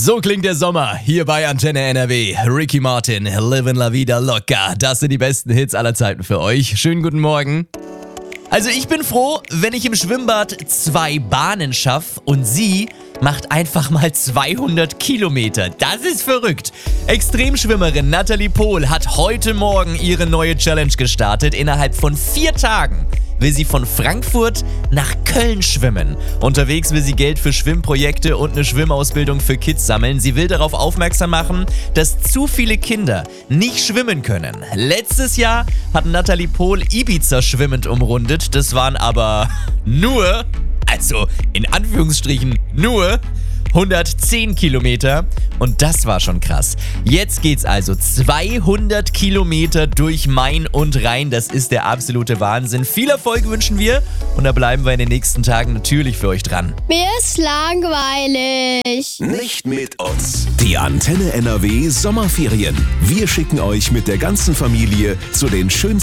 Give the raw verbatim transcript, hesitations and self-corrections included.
So klingt der Sommer hier bei Antenne N R W. Ricky Martin, Livin' La Vida Loca. Das sind die besten Hits aller Zeiten für euch. Schönen guten Morgen. Also ich bin froh, wenn ich im Schwimmbad zwei Bahnen schaffe und sie macht einfach mal zweihundert Kilometer. Das ist verrückt. Extremschwimmerin Natalie Pohl hat heute Morgen ihre neue Challenge gestartet. Innerhalb von vier Tagen will sie von Frankfurt nach Köln schwimmen. Unterwegs will sie Geld für Schwimmprojekte und eine Schwimmausbildung für Kids sammeln. Sie will darauf aufmerksam machen, dass zu viele Kinder nicht schwimmen können. Letztes Jahr hat Natalie Pohl Ibiza schwimmend umrundet. Das waren aber nur, also in Anführungsstrichen nur, hundertzehn Kilometer und das war schon krass. Jetzt geht's also zweihundert Kilometer durch Main und Rhein. Das ist der absolute Wahnsinn. Viel Erfolg wünschen wir und da bleiben wir in den nächsten Tagen natürlich für euch dran. Mir ist langweilig. Nicht mit uns. Die Antenne N R W Sommerferien. Wir schicken euch mit der ganzen Familie zu den schönsten